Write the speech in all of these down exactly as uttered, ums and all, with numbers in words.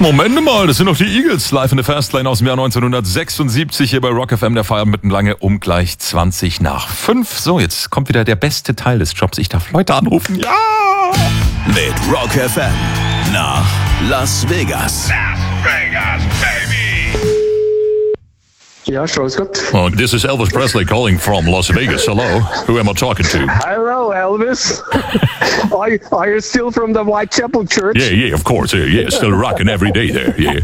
Moment mal, das sind doch die Eagles, live in der Fastlane aus dem Jahr neunzehnhundertsechsundsiebzig hier bei Rock F M, der Feierabend mit lange um gleich zwanzig nach fünf. So, jetzt kommt wieder der beste Teil des Jobs. Ich darf Leute anrufen. Ja! Mit Rock F M nach Las Vegas. Las Vegas, baby! Ja, Strauß Gott. Oh, this is Elvis Presley calling from Las Vegas. Hello, who am I talking to? Hello, Elvis. are, you, are you still from the Whitechapel Church? Yeah, yeah, of course. Yeah, yeah, still rocking every day there. Yeah.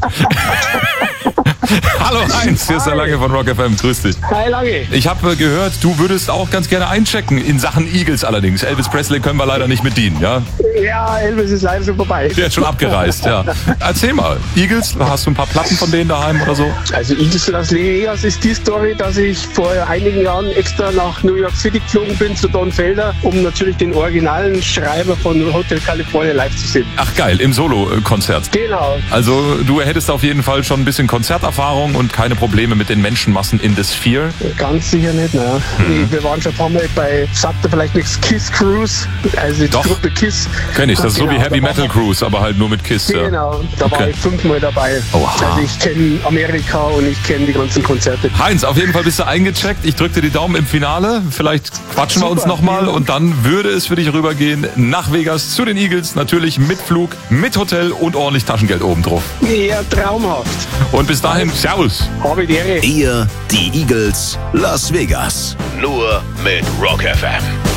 Hallo Heinz, hier ist der Lange von Rock F M. Grüß dich. Hi, Lange. Ich habe gehört, du würdest auch ganz gerne einchecken, in Sachen Eagles allerdings. Elvis Presley können wir leider nicht mit dienen, ja? Ja, Elvis ist leider schon vorbei. Der ist schon abgereist, ja. Erzähl mal, Eagles, hast du ein paar Platten von denen daheim oder so? Also Eagles Las Vegas ist die Story, dass ich vor einigen Jahren extra nach New York City geflogen bin, zu Don Felder, um natürlich den originalen Schreiber von Hotel California live zu sehen. Ach geil, im Solo-Konzert. Genau. Also du hättest auf jeden Fall schon ein bisschen Konzerterfahrung und keine Probleme mit den Menschenmassen in The Sphere. Ganz sicher nicht, ne? Hm. Wir waren schon ein paar Mal bei, sagt ihr vielleicht nichts, Kiss Cruise, also die Doch. Gruppe Kiss. Kenn ich, das ist Genau, so wie Heavy da war Metal man- Cruise, aber halt nur mit Kiss. Ja. Genau, da war Okay. ich fünfmal dabei. Oha. Also ich kenne Amerika und ich kenne die ganzen Konzerte. Heinz, auf jeden Fall bist du eingecheckt. Ich drücke dir die Daumen im Finale. Vielleicht quatschen wir uns Super, nochmal vielen und dann würde es für dich rübergehen nach Vegas zu den Eagles. Natürlich mit Flug, mit Hotel und ordentlich Taschengeld obendrauf. Ja, traumhaft. Und bis dahin, Servus. Habe die Ehre. Ihr, die Eagles, Las Vegas. Nur mit Rock F M.